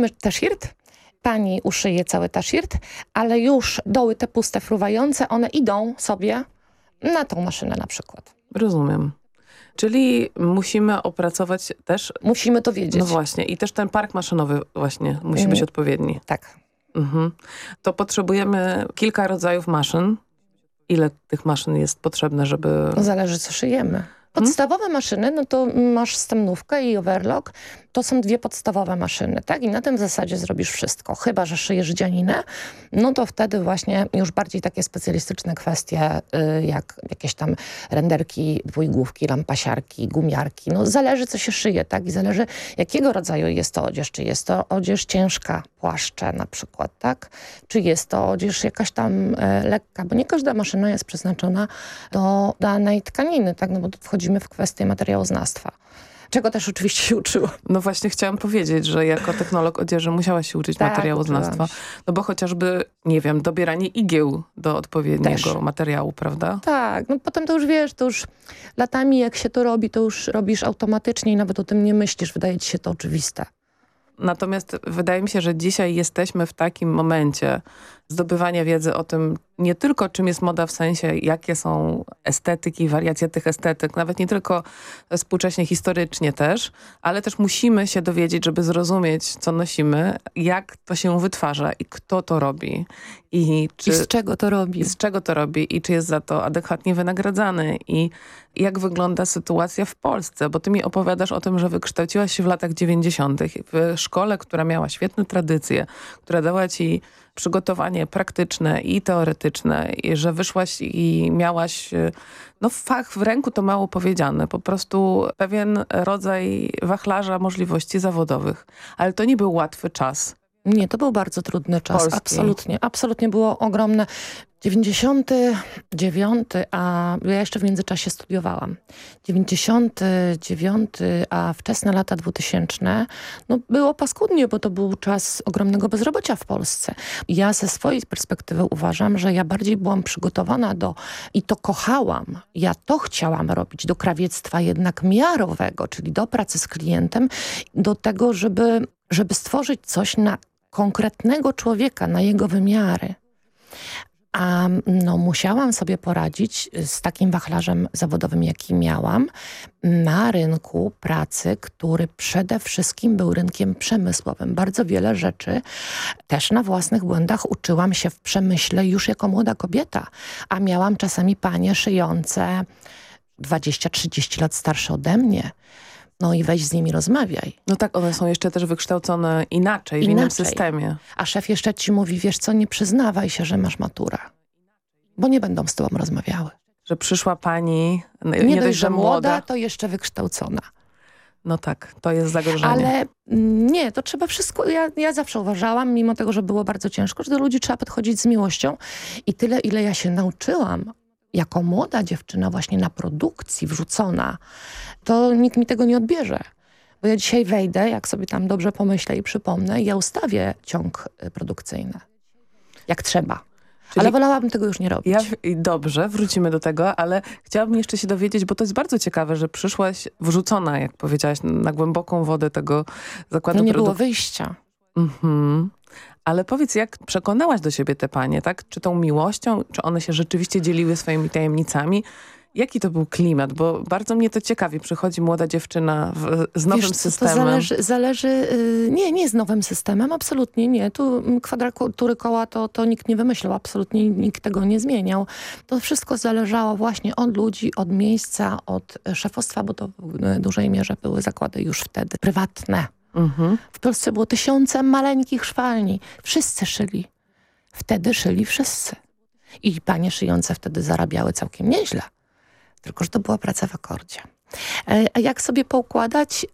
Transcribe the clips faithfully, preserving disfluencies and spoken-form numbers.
robimy t-shirt, pani uszyje cały t-shirt, ale już doły te puste, fruwające, one idą sobie na tą maszynę na przykład. Rozumiem. Czyli musimy opracować też... Musimy to wiedzieć. No właśnie. I też ten park maszynowy właśnie musi mm. być odpowiedni. Tak. Mhm. To potrzebujemy kilka rodzajów maszyn. Ile tych maszyn jest potrzebne, żeby... No zależy, co szyjemy. Podstawowe hmm? maszyny, no to masz stemnówkę i overlock. To są dwie podstawowe maszyny, tak? I na tym w zasadzie zrobisz wszystko. Chyba że szyjesz dzianinę, no to wtedy właśnie już bardziej takie specjalistyczne kwestie, y, jak jakieś tam renderki, dwójgłówki, lampasiarki, gumiarki. No zależy, co się szyje, tak? I zależy, jakiego rodzaju jest to odzież. Czy jest to odzież ciężka, płaszcze na przykład, tak? Czy jest to odzież jakaś tam y, lekka, bo nie każda maszyna jest przeznaczona do danej tkaniny, tak? No bo tu wchodzimy w kwestię materiałoznawstwa. Czego też oczywiście się uczyło. No właśnie chciałam powiedzieć, że jako technolog odzieży musiałaś się uczyć tak, materiałoznawstwa. No bo chociażby, nie wiem, dobieranie igieł do odpowiedniego też. materiału, prawda? Tak, no potem to już wiesz, to już latami jak się to robi, to już robisz automatycznie i nawet o tym nie myślisz. Wydaje ci się to oczywiste. Natomiast wydaje mi się, że dzisiaj jesteśmy w takim momencie zdobywania wiedzy o tym, nie tylko czym jest moda w sensie, jakie są estetyki, wariacje tych estetyk, nawet nie tylko współcześnie, historycznie też, ale też musimy się dowiedzieć, żeby zrozumieć, co nosimy, jak to się wytwarza i kto to robi. I, czy, I z czego to robi. I z czego to robi i czy jest za to adekwatnie wynagradzany i jak wygląda sytuacja w Polsce, bo ty mi opowiadasz o tym, że wykształciłaś się w latach dziewięćdziesiątych w szkole, która miała świetne tradycje, która dała ci przygotowanie praktyczne i teoretyczne, i że wyszłaś i miałaś, no fach w ręku to mało powiedziane, po prostu pewien rodzaj wachlarza możliwości zawodowych. Ale to nie był łatwy czas. Nie, to był bardzo trudny czas, Polski. absolutnie. Absolutnie było ogromne. dziewięćdziesiąty dziewiąty, a ja jeszcze w międzyczasie studiowałam. dziewięćdziesiąty dziewiąty, a wczesne lata dwutysięczne, no było paskudnie, bo to był czas ogromnego bezrobocia w Polsce. Ja ze swojej perspektywy uważam, że ja bardziej byłam przygotowana do, i to kochałam, ja to chciałam robić, do krawiectwa jednak miarowego, czyli do pracy z klientem, do tego, żeby, żeby stworzyć coś na konkretnego człowieka, na jego wymiary. A no, musiałam sobie poradzić z takim wachlarzem zawodowym, jaki miałam, na rynku pracy, który przede wszystkim był rynkiem przemysłowym. Bardzo wiele rzeczy też na własnych błędach uczyłam się w przemyśle już jako młoda kobieta, a miałam czasami panie szyjące dwadzieścia trzydzieści lat starsze ode mnie. No i weź z nimi rozmawiaj. No tak, one są jeszcze też wykształcone inaczej, inaczej, w innym systemie. A szef jeszcze ci mówi, wiesz co, nie przyznawaj się, że masz maturę, bo nie będą z tobą rozmawiały. Że przyszła pani, nie, nie dość, dość, że młoda, młoda, to jeszcze wykształcona. No tak, to jest zagrożenie. Ale nie, to trzeba wszystko, ja, ja zawsze uważałam, mimo tego, że było bardzo ciężko, że do ludzi trzeba podchodzić z miłością i tyle, ile ja się nauczyłam jako młoda dziewczyna właśnie na produkcji wrzucona, to nikt mi tego nie odbierze. Bo ja dzisiaj wejdę, jak sobie tam dobrze pomyślę i przypomnę, ja ustawię ciąg produkcyjny. Jak trzeba. Czyli ale wolałabym tego już nie robić. Ja, dobrze, wrócimy do tego, ale chciałabym jeszcze się dowiedzieć, bo to jest bardzo ciekawe, że przyszłaś wrzucona, jak powiedziałaś, na głęboką wodę tego zakładu. No nie produk- było wyjścia. Mhm. Ale powiedz, jak przekonałaś do siebie te panie, tak? Czy tą miłością, czy one się rzeczywiście dzieliły swoimi tajemnicami? Jaki to był klimat? Bo bardzo mnie to ciekawi. Przychodzi młoda dziewczyna w, z nowym Wiesz, co, systemem. To zależy, zależy yy, nie, nie z nowym systemem, absolutnie nie. Tu kwadratury koła to, to nikt nie wymyślał, absolutnie nikt tego nie zmieniał. To wszystko zależało właśnie od ludzi, od miejsca, od szefostwa, bo to w dużej mierze były zakłady już wtedy prywatne. Mhm. W Polsce było tysiące maleńkich szwalni. Wszyscy szyli. Wtedy szyli wszyscy. I panie szyjące wtedy zarabiały całkiem nieźle. Tylko że to była praca w akordzie. A jak sobie poukładać?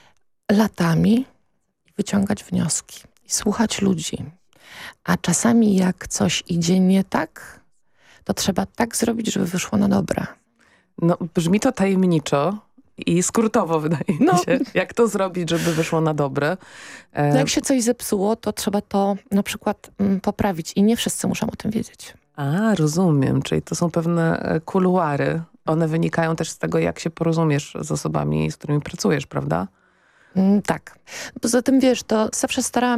Latami wyciągać wnioski i słuchać ludzi. A czasami jak coś idzie nie tak, to trzeba tak zrobić, żeby wyszło na dobre. No, brzmi to tajemniczo i skrótowo wydaje no. mi się, jak to zrobić, żeby wyszło na dobre. No jak się coś zepsuło, to trzeba to na przykład mm, poprawić i nie wszyscy muszą o tym wiedzieć. A, rozumiem, czyli to są pewne kuluary. One wynikają też z tego, jak się porozumiesz z osobami, z którymi pracujesz, prawda? Mm, tak. Poza tym, wiesz, to zawsze starałam